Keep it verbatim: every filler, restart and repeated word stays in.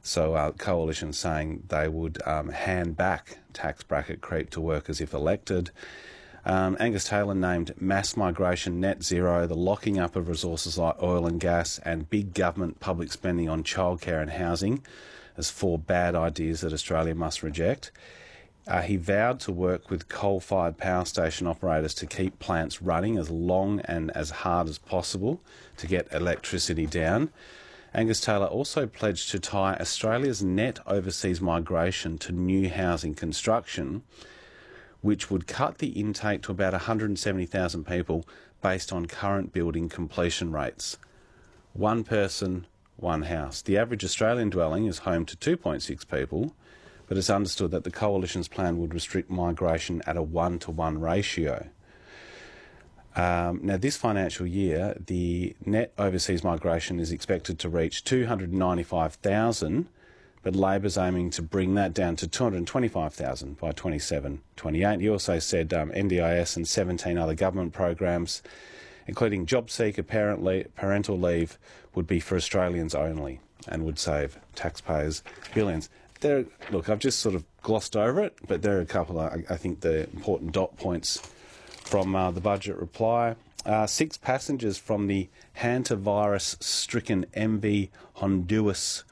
So uh, Coalition saying they would um, hand back tax bracket creep to workers if elected. Um, Angus Taylor named mass migration net zero, the locking up of resources like oil and gas, and big government public spending on childcare and housing as four bad ideas that Australia must reject. Uh, he vowed to work with coal-fired power station operators to keep plants running as long and as hard as possible to get electricity down. Angus Taylor also pledged to tie Australia's net overseas migration to new housing construction, which would cut the intake to about one hundred seventy thousand people based on current building completion rates. One person, one house. The average Australian dwelling is home to two point six people, but it's understood that the Coalition's plan would restrict migration at a one-to-one ratio. Um, now, this financial year, the net overseas migration is expected to reach two hundred ninety-five thousand, but Labor's aiming to bring that down to two hundred twenty-five thousand by twenty-seven twenty-eight. He also said um, N D I S and seventeen other government programs, including JobSeeker parent le- parental leave, would be for Australians only and would save taxpayers billions. There, look, I've just sort of glossed over it, but there are a couple of, I think, the important dot points from uh, the budget reply. Uh, six passengers from the hantavirus-stricken M V Honduras